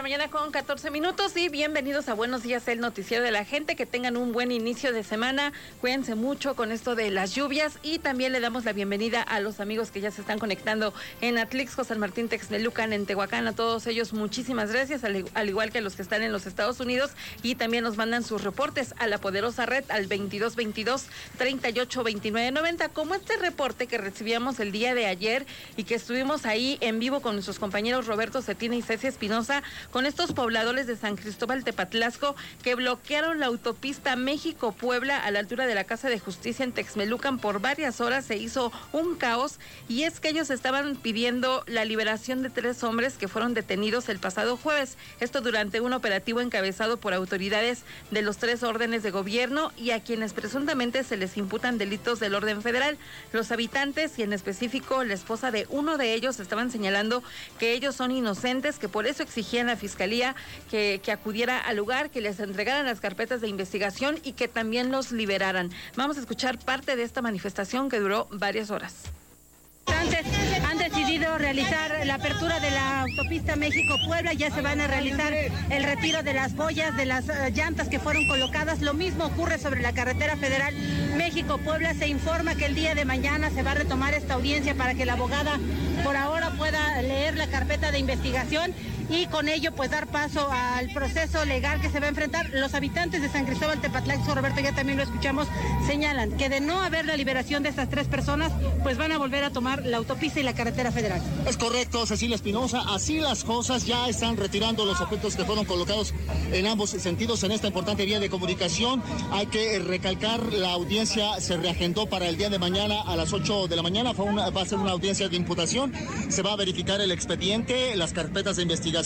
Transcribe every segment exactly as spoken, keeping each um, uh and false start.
mañana con catorce minutos y bienvenidos a Buenos Días, el noticiero de la gente. Que tengan un buen inicio de semana. Cuídense mucho con esto de las lluvias y también le damos la bienvenida a los amigos que ya se están conectando en Atlixco, San Martín, Texmelucan, en Tehuacán. A todos ellos muchísimas gracias, al, al igual que a los que están en los Estados Unidos y también nos mandan sus reportes a la poderosa red al veintidós veintidós treinta y ocho veintinueve noventa, como este reporte que recibíamos el día de ayer y que estuvimos ahí en vivo con nuestros compañeros Roberto Cetina y Ceci Espinosa, con estos pobladores de San Cristóbal Tepatlasco que bloquearon la autopista México-Puebla a la altura de la Casa de Justicia en Texmelucan por varias horas. Se hizo un caos y es que ellos estaban pidiendo la liberación de tres hombres que fueron detenidos el pasado jueves. Esto durante un operativo encabezado por autoridades de los tres órdenes de gobierno y a quienes presuntamente se les imputan delitos del orden federal. Los habitantes y en específico la esposa de uno de ellos estaban señalando que ellos son inocentes, que por eso exigían a la fiscalía que, que acudiera al lugar, que les entregaran las carpetas de investigación y que también los liberaran. Vamos a escuchar parte de esta manifestación que duró varias horas. Han decidido realizar la apertura de la autopista México-Puebla, ya se van a realizar el retiro de las boyas, de las uh, llantas que fueron colocadas. Lo mismo ocurre sobre la carretera federal México-Puebla. Se informa que el día de mañana se va a retomar esta audiencia para que la abogada por ahora pueda leer la carpeta de investigación y con ello pues dar paso al proceso legal que se va a enfrentar. Los habitantes de San Cristóbal Tepatlasco, Roberto, ya también lo escuchamos, señalan que de no haber la liberación de estas tres personas, pues van a volver a tomar la autopista y la carretera federal. Es correcto, Cecilia Espinosa, así las cosas. Ya están retirando los objetos que fueron colocados en ambos sentidos en esta importante vía de comunicación. Hay que recalcar, la audiencia se reagendó para el día de mañana a las ocho de la mañana. Fue una, va a ser una audiencia de imputación. Se va a verificar el expediente, las carpetas de investigación,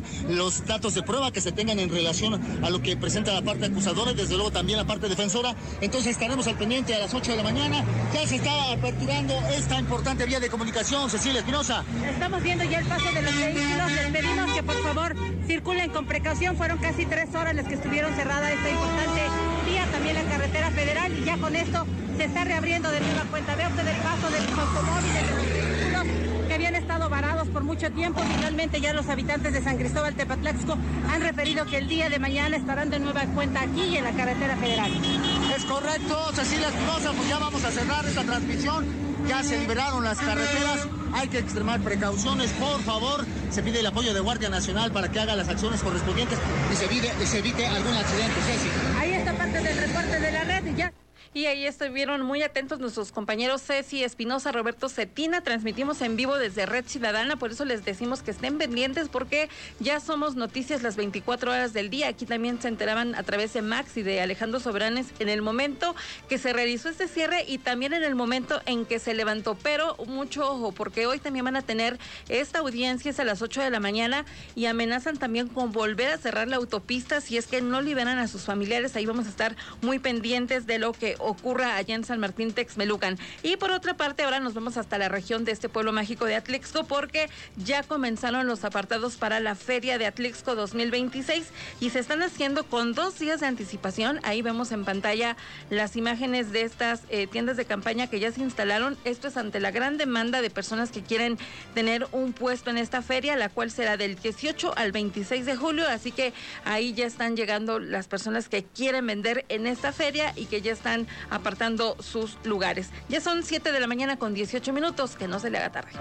los datos de prueba que se tengan en relación a lo que presenta la parte acusadora y desde luego también la parte defensora. Entonces estaremos al pendiente a las ocho de la mañana. Ya se está aperturando esta importante vía de comunicación, Cecilia Espinosa. Estamos viendo ya el paso de los vehículos. Les pedimos que por favor circulen con precaución. Fueron casi tres horas las que estuvieron cerrada esta importante vía, también la carretera federal, y ya con esto se está reabriendo de nueva cuenta. Ve usted el paso de los automóviles, de los vehículos que habían estado varados por mucho tiempo. Finalmente ya los habitantes de San Cristóbal Tepatlasco han referido que el día de mañana estarán de nueva cuenta aquí y en la carretera federal. Es correcto, Cecilia Espinosa, pues ya vamos a cerrar esta transmisión. Ya se liberaron las carreteras, hay que extremar precauciones, por favor. Se pide el apoyo de Guardia Nacional para que haga las acciones correspondientes y se evite, y se evite algún accidente, Ceci. Ahí está parte del reporte de la red, ya. Y ahí estuvieron muy atentos nuestros compañeros Ceci Espinosa, Roberto Cetina. Transmitimos en vivo desde Red Ciudadana, por eso les decimos que estén pendientes porque ya somos noticias las veinticuatro horas del día. Aquí también se enteraban a través de Max y de Alejandro Sobranes en el momento que se realizó este cierre y también en el momento en que se levantó. Pero mucho ojo, porque hoy también van a tener esta audiencia, es a las ocho de la mañana, y amenazan también con volver a cerrar la autopista si es que no liberan a sus familiares. Ahí vamos a estar muy pendientes de lo que ocurra allá en San Martín, Texmelucan. Y por otra parte, ahora nos vamos hasta la región de este pueblo mágico de Atlixco, porque ya comenzaron los apartados para la Feria de Atlixco dos mil veintiséis y se están haciendo con dos días de anticipación. Ahí vemos en pantalla las imágenes de estas eh, tiendas de campaña que ya se instalaron. Esto es ante la gran demanda de personas que quieren tener un puesto en esta feria, la cual será del dieciocho al veintiséis de julio, así que ahí ya están llegando las personas que quieren vender en esta feria y que ya están apartando sus lugares. Ya son siete de la mañana con dieciocho minutos, que no se le haga tarde.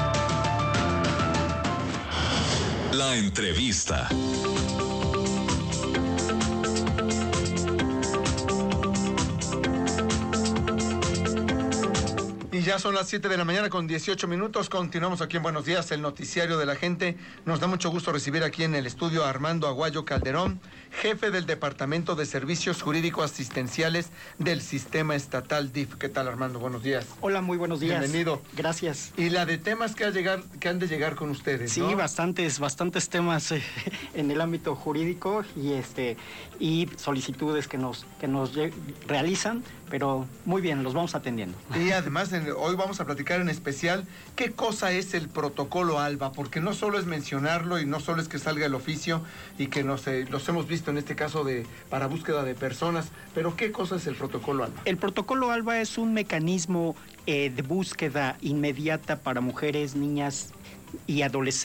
La entrevista. Y ya son las siete de la mañana con dieciocho minutos. Continuamos aquí en Buenos Días, el noticiario de la gente. Nos da mucho gusto recibir aquí en el estudio a Armando Aguayo Calderón, jefe del Departamento de Servicios Jurídicos Asistenciales del Sistema Estatal D I F. ¿Qué tal, Armando? Buenos días. Hola, muy buenos días. Bienvenido. Gracias. Y la de temas que, ha llegar, que han de llegar con ustedes, Sí, ¿no? bastantes, bastantes temas eh, en el ámbito jurídico y este y solicitudes que nos, que nos realizan, pero muy bien, los vamos atendiendo. Y además, en, hoy vamos a platicar en especial qué cosa es el protocolo ALBA, porque no solo es mencionarlo y no solo es que salga el oficio y que nos, eh, los hemos visto en este caso de para búsqueda de personas, pero ¿qué cosa es el protocolo ALBA? El protocolo ALBA es un mecanismo eh, de búsqueda inmediata para mujeres, niñas y adolescentes